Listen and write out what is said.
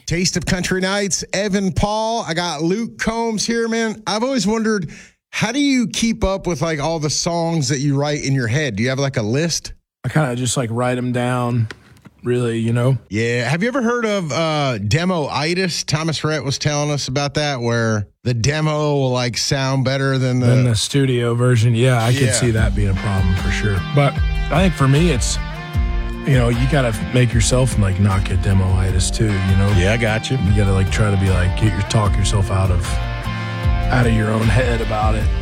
Taste of Country Nights, Evan Paul. I got Luke Combs here, man. I've always wondered, how do you keep up with like all the songs that you write in your head? Do you have like a list? I kind of just like write them down, really, you know? Yeah. Have you ever heard of demo-itis? Thomas Rhett was telling us about that, where the demo will like sound better than the studio version. Yeah, I could see that being a problem for sure. But I think for me, it's, you know, you got to make yourself like not get demo-itis too, you know? Yeah, I got you. You got to like try to be like, talk yourself out of your own head about it.